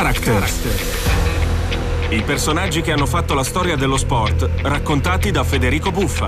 Characters. I personaggi che hanno fatto la storia dello sport, raccontati da Federico Buffa.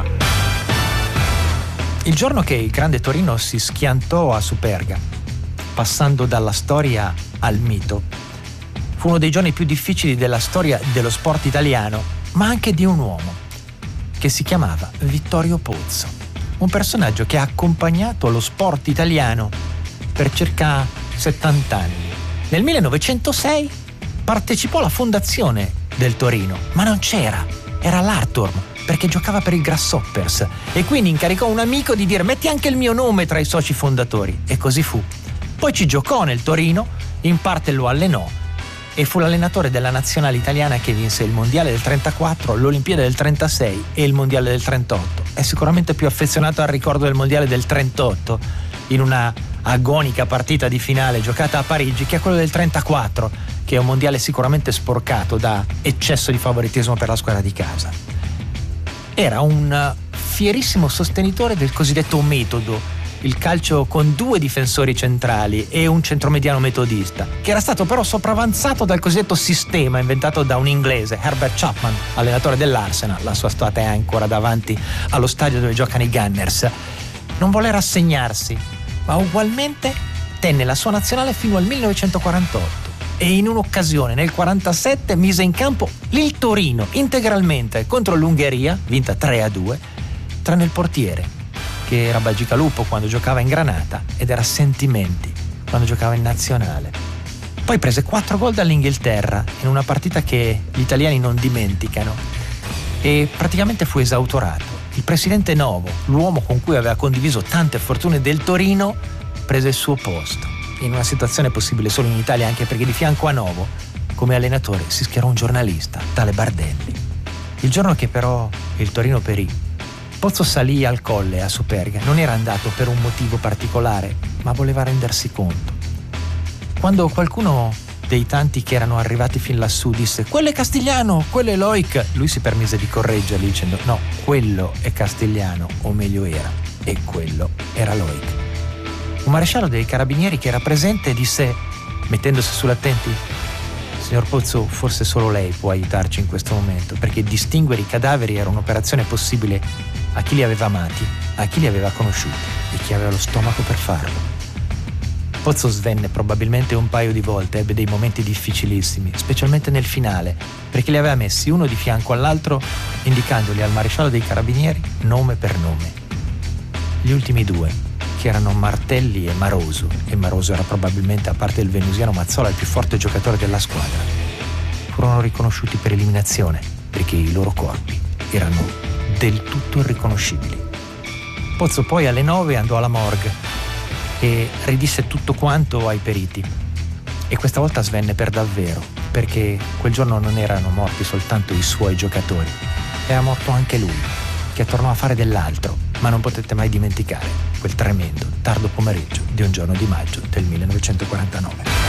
Il giorno che il grande Torino si schiantò a Superga, passando dalla storia al mito, fu uno dei giorni più difficili della storia dello sport italiano, ma anche di un uomo che si chiamava Vittorio Pozzo, un personaggio che ha accompagnato lo sport italiano per circa 70 anni. Nel 1906 partecipò alla fondazione del Torino, ma non c'era, era l'Arturm, perché giocava per il Grasshoppers, e quindi incaricò un amico di dire: metti anche il mio nome tra i soci fondatori, e così fu. Poi ci giocò nel Torino, in parte lo allenò, e fu l'allenatore della nazionale italiana che vinse il mondiale del 34, l'Olimpiade del 36 e il mondiale del 38. È sicuramente più affezionato al ricordo del mondiale del 38 in una agonica partita di finale giocata a Parigi, che è quello del 34, che è un mondiale sicuramente sporcato da eccesso di favoritismo per la squadra di casa. Era un fierissimo sostenitore del cosiddetto metodo, il calcio con due difensori centrali e un centromediano metodista, che era stato però sopravanzato dal cosiddetto sistema inventato da un inglese, Herbert Chapman, allenatore dell'Arsenal. La sua statua è ancora davanti allo stadio dove giocano i Gunners. Non volle rassegnarsi, ma ugualmente tenne la sua nazionale fino al 1948 e in un'occasione nel 47 mise in campo il Torino integralmente contro l'Ungheria, vinta 3-2, tranne il portiere, che era Bagigalupo quando giocava in Granata ed era Sentimenti quando giocava in nazionale. Poi prese 4 gol dall'Inghilterra in una partita che gli italiani non dimenticano e praticamente fu esautorato. Il presidente Novo, l'uomo con cui aveva condiviso tante fortune del Torino, prese il suo posto in una situazione possibile solo in Italia, anche perché di fianco a Novo come allenatore si schierò un giornalista, tale Bardelli. Il giorno che però il Torino perì, Pozzo salì al colle a Superga. Non era andato per un motivo particolare, ma voleva rendersi conto. Quando qualcuno dei tanti che erano arrivati fin lassù disse: quello è Castigliano, quello è Loic, lui si permise di correggerli dicendo: no, quello è Castigliano, o meglio era, e quello era Loic. Un maresciallo dei carabinieri che era presente disse, mettendosi sull'attenti: signor Pozzo, forse solo lei può aiutarci in questo momento, perché distinguere i cadaveri era un'operazione possibile a chi li aveva amati, a chi li aveva conosciuti e chi aveva lo stomaco per farlo. Pozzo svenne probabilmente un paio di volte, ebbe dei momenti difficilissimi, specialmente nel finale, perché li aveva messi uno di fianco all'altro, indicandoli al maresciallo dei carabinieri nome per nome. Gli ultimi due, che erano Martelli e Maroso era probabilmente, a parte il venusiano Mazzola, il più forte giocatore della squadra, furono riconosciuti per eliminazione, perché i loro corpi erano del tutto irriconoscibili. Pozzo poi alle 9 andò alla morgue e ridisse tutto quanto ai periti, e questa volta svenne per davvero, perché quel giorno non erano morti soltanto i suoi giocatori, era morto anche lui, che tornò a fare dell'altro, ma non potete mai dimenticare quel tremendo tardo pomeriggio di un giorno di maggio del 1949.